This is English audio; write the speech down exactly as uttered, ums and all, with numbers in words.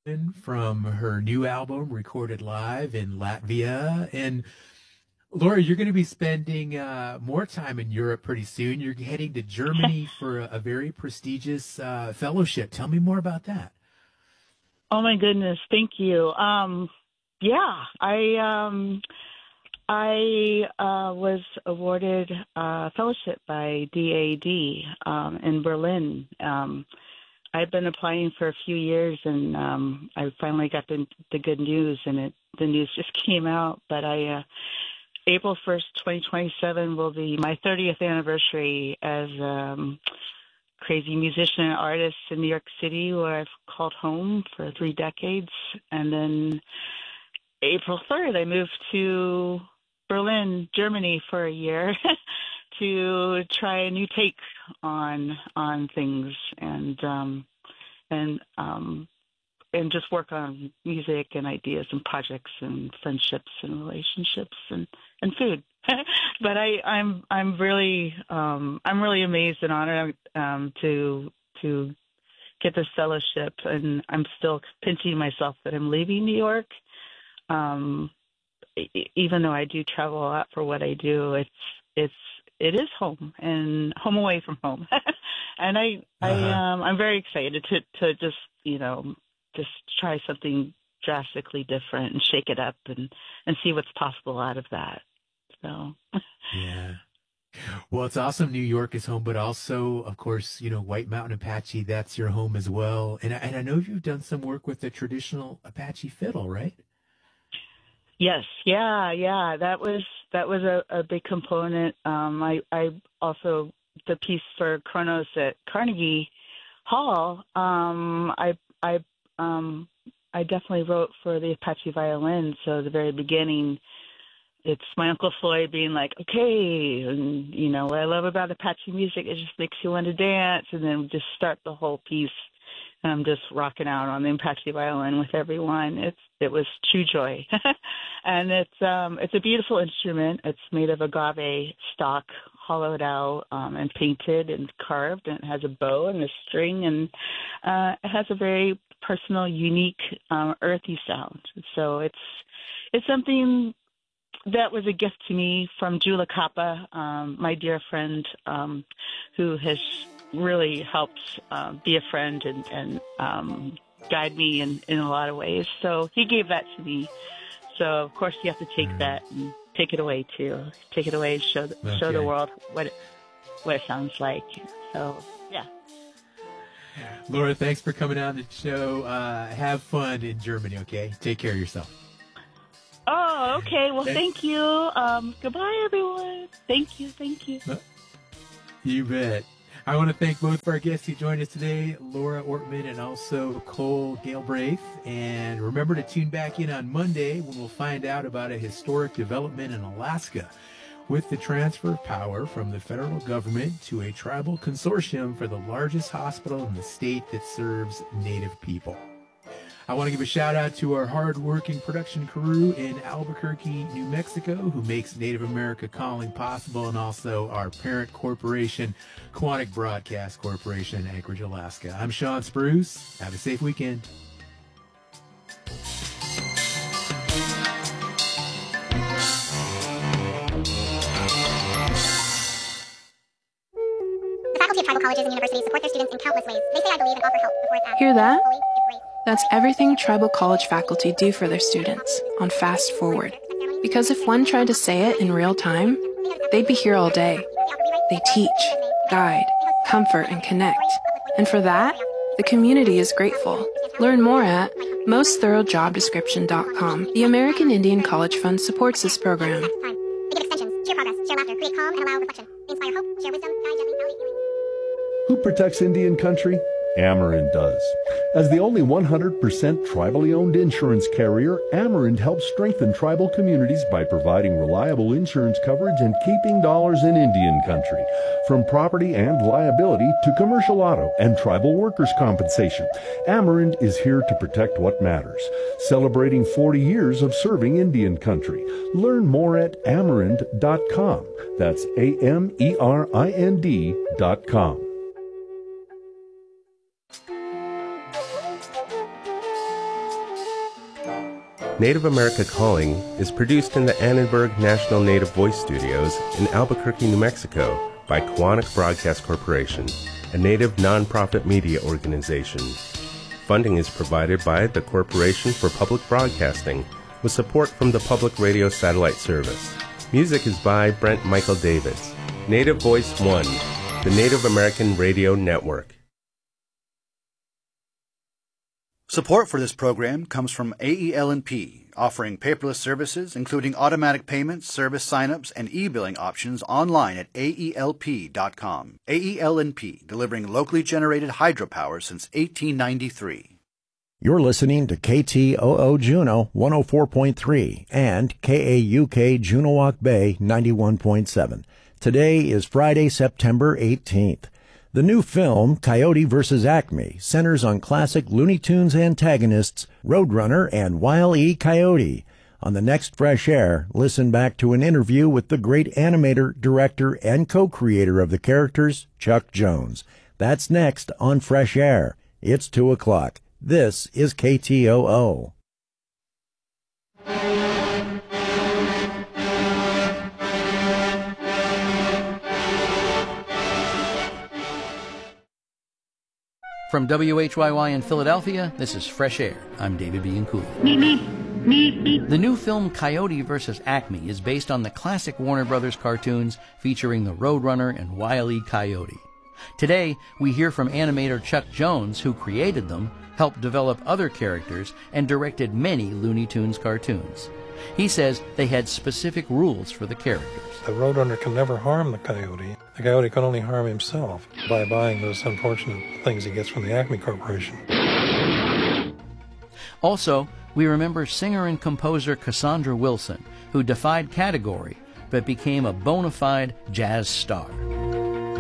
from her new album recorded live in Latvia. And Laura, you're going to be spending uh, more time in Europe pretty soon. You're heading to Germany for a, a very prestigious uh, fellowship. Tell me more about that. Oh my goodness, thank you. Um, yeah, I um, I uh, was awarded a fellowship by D A D um, in Berlin. Um, I've been applying for a few years, and um, I finally got the, the good news, and it, the news just came out. But I, uh, April first, twenty twenty-seven will be my thirtieth anniversary as um, crazy musician and artist in New York City, where I've called home for three decades. And then April third, I moved to Berlin, Germany for a year to try a new take on on things and um, and um, and just work on music and ideas and projects and friendships and relationships and, and food. But I, I'm I'm really um, I'm really amazed and honored um, to to get this fellowship, and I'm still pinching myself that I'm leaving New York. Um, even though I do travel a lot for what I do, it's it's it is home and home away from home. And I uh-huh. I um I'm very excited to to just you know just try something drastically different and shake it up and and see what's possible out of that. So yeah. Well, it's awesome. New York is home, but also, of course, you know, White Mountain Apache, that's your home as well. And, and I know you've done some work with the traditional Apache fiddle, right? Yes. Yeah. Yeah. That was, that was a, a big component. Um, I, I also, the piece for Kronos at Carnegie Hall, um, I, I, um, I definitely wrote for the Apache violin. So at the very beginning, it's my Uncle Floyd being like, okay, and, you know, what I love about Apache music, it just makes you want to dance, and then just start the whole piece. And I'm just rocking out on the Apache violin with everyone. It's It was true joy. And it's um, it's a beautiful instrument. It's made of agave stock, hollowed out um, and painted and carved, and it has a bow and a string, and uh, it has a very personal, unique, um, earthy sound. So it's it's something that was a gift to me from Jula Kappa, um, my dear friend, um, who has really helped uh, be a friend and, and um, guide me in, in a lot of ways. So he gave that to me. So, of course, you have to take that and take it away, too. Take it away and show the, okay. show the world what it, what it sounds like. So, yeah. Laura, thanks for coming on the show. Uh, have fun in Germany, okay? Take care of yourself. Oh, okay. Well, thank you. Um, goodbye, everyone. Thank you. Thank you. You bet. I want to thank both of our guests who joined us today, Laura Ortman and also Cole Galbraith. And remember to tune back in on Monday when we'll find out about a historic development in Alaska with the transfer of power from the federal government to a tribal consortium for the largest hospital in the state that serves Native people. I want to give a shout out to our hard-working production crew in Albuquerque, New Mexico, who makes Native America Calling possible, and also our parent corporation, Quantic Broadcast Corporation in Anchorage, Alaska. I'm Sean Spruce. Have a safe weekend. The faculty of tribal colleges and universities support their students in countless ways. They say I believe and offer help before it's asked. Hear that? That's everything tribal college faculty do for their students on Fast Forward. Because if one tried to say it in real time, they'd be here all day. They teach, guide, comfort, and connect. And for that, the community is grateful. Learn more at most thorough job description dot com. The American Indian College Fund supports this program. They give extensions, share progress, share laughter, create calm, and allow reflection. They inspire hope, share wisdom, guide gently, validate healing. Who protects Indian country? Amerind does. As the only one hundred percent tribally owned insurance carrier, Amerind helps strengthen tribal communities by providing reliable insurance coverage and keeping dollars in Indian country. From property and liability to commercial auto and tribal workers' compensation, Amerind is here to protect what matters. Celebrating forty years of serving Indian country. Learn more at amerind dot com. That's A M E R I N D dot com. Native America Calling is produced in the Annenberg National Native Voice Studios in Albuquerque, New Mexico by Quantic Broadcast Corporation, a Native nonprofit media organization. Funding is provided by the Corporation for Public Broadcasting with support from the Public Radio Satellite Service. Music is by Brent Michael Davids. Native Voice One, the Native American Radio Network. Support for this program comes from A E L and P, offering paperless services including automatic payments, service sign-ups, and e-billing options online at A E L P dot com. A E L and P, delivering locally generated hydropower since eighteen ninety-three. You're listening to K T O O Juneau one oh four point three and K A U K Juneauoc Bay ninety-one point seven. Today is Friday, September eighteenth. The new film, Coyote versus Acme, centers on classic Looney Tunes antagonists Roadrunner and Wile E. Coyote. On the next Fresh Air, listen back to an interview with the great animator, director, and co-creator of the characters, Chuck Jones. That's next on Fresh Air. It's two o'clock. This is K T O O. From W H Y Y in Philadelphia, this is Fresh Air. I'm David B. Cooley. The new film Coyote versus Acme is based on the classic Warner Brothers cartoons featuring the Roadrunner and Wile E. Coyote. Today, we hear from animator Chuck Jones, who created them, helped develop other characters, and directed many Looney Tunes cartoons. He says they had specific rules for the characters. The Roadrunner can never harm the Coyote. The Coyote can only harm himself by buying those unfortunate things he gets from the Acme Corporation. Also, we remember singer and composer Cassandra Wilson, who defied category but became a bona fide jazz star.